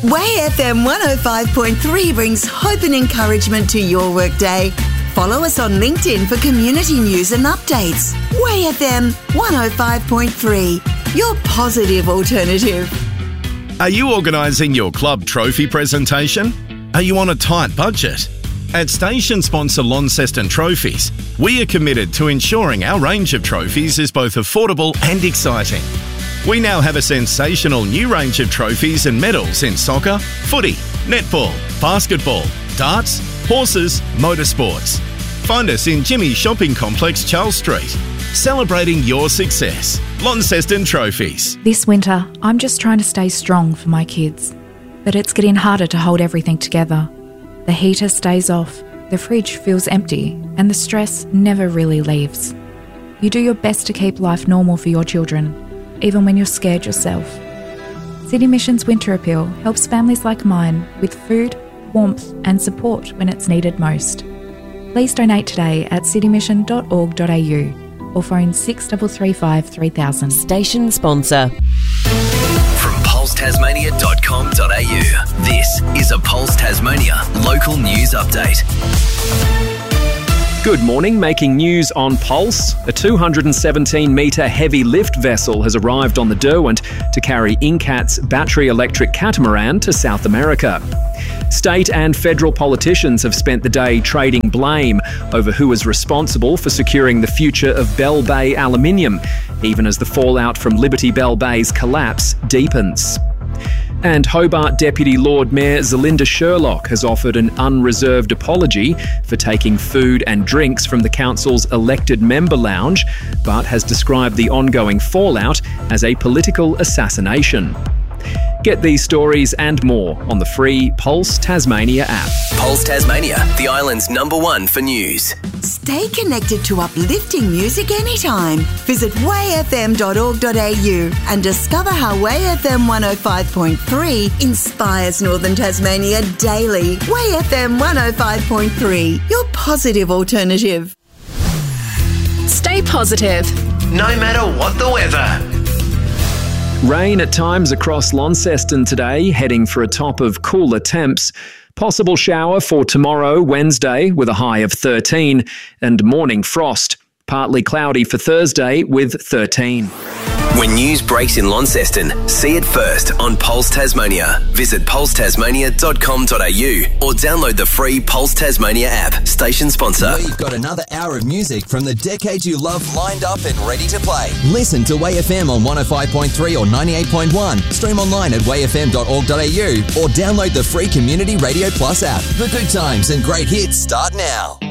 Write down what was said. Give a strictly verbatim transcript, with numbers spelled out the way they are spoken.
Way F M one oh five point three brings hope and encouragement to your workday. Follow us on LinkedIn for community news and updates. Way F M one oh five point three, your positive alternative. Are you organising your club trophy presentation? Are you on a tight budget? At station sponsor Launceston Trophies, we are committed to ensuring our range of trophies is both affordable and exciting. We now have a sensational new range of trophies and medals in soccer, footy, netball, basketball, darts, horses, motorsports. Find us in Jimmy's Shopping Complex, Charles Street. Celebrating your success. Launceston Trophies. This winter, I'm just trying to stay strong for my kids. But it's getting harder to hold everything together. The heater stays off, the fridge feels empty, and the stress never really leaves. You do your best to keep life normal for your children, even when you're scared yourself. City Mission's Winter Appeal helps families like mine with food, warmth and support when it's needed most. Please donate today at city mission dot org dot a u or phone six three three five three thousand. Station sponsor. From pulse tasmania dot com dot a u, this is a Pulse Tasmania local news update. Good morning, making news on Pulse. A two hundred seventeen metre heavy lift vessel has arrived on the Derwent to carry Incat's battery electric catamaran to South America. State and federal politicians have spent the day trading blame over who is responsible for securing the future of Bell Bay aluminium, even as the fallout from Liberty Bell Bay's collapse deepens. And Hobart Deputy Lord Mayor Zelinda Sherlock has offered an unreserved apology for taking food and drinks from the council's elected member lounge, but has described the ongoing fallout as a political assassination. Get these stories and more on the free Pulse Tasmania app. Pulse Tasmania, the island's number one for news. Stay connected to uplifting music anytime. Visit way f m dot org dot a u and discover how Way F M one oh five point three inspires Northern Tasmania daily. Way F M one oh five point three, your positive alternative. Stay positive, no matter what the weather. Rain at times across Launceston today, heading for a top of cooler temps. Possible shower for tomorrow, Wednesday, with a high of thirteen, and morning frost. Partly cloudy for Thursday with thirteen. When news breaks in Launceston, see it first on Pulse Tasmania. Visit pulse tasmania dot com dot a u or download the free Pulse Tasmania app. Station sponsor. We've got another hour of music from the decades you love lined up and ready to play. Listen to Way F M on one oh five point three or ninety-eight point one. Stream online at way f m dot org dot a u or download the free Community Radio Plus app. The good times and great hits start now.